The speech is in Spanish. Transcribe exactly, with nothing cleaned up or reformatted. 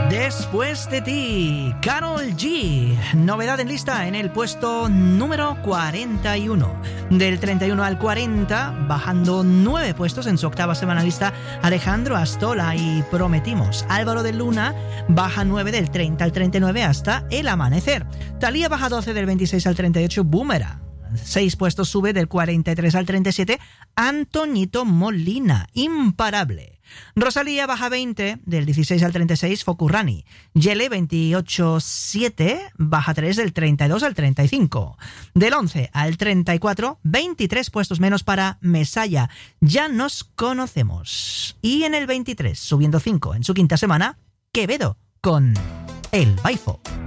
Después de ti, Karol G. Novedad en lista en el puesto número cuarenta y uno. Del treinta y uno al cuarenta, bajando nueve puestos en su octava semana lista, Alejandro Astola y Prometimos. Álvaro de Luna baja nueve del treinta al treinta y nueve hasta El Amanecer. Thalía baja doce del veintiséis al treinta y ocho, Boomerang. Seis puestos sube del cuarenta y tres al treinta y siete, Antoñito Molina, Imparable. Rosalía baja veinte, del dieciséis al treinta y seis, Focurrani. Yele veintiocho siete, baja tres del treinta y dos al treinta y cinco. Del once al treinta y cuatro, veintitrés puestos menos para Mesaya. Ya nos conocemos. Y en el veintitrés, subiendo cinco en su quinta semana, Quevedo con El Baifo.